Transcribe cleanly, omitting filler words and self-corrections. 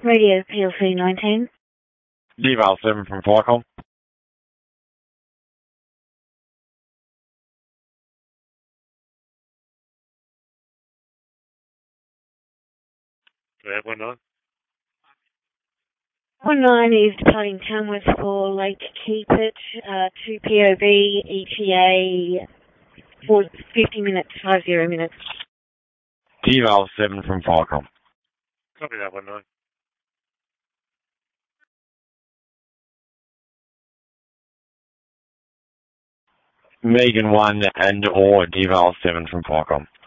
Radio PLC 19. Deval 7 from Falcom. Yeah, 19. 19 is departing Tamworth for Lake Keepit, 2 POV, ETA for 50 minutes, 50 minutes. Deval 7 from Falcom. Copy that, 19. Megan 1 and or Deval 7 from Falcom.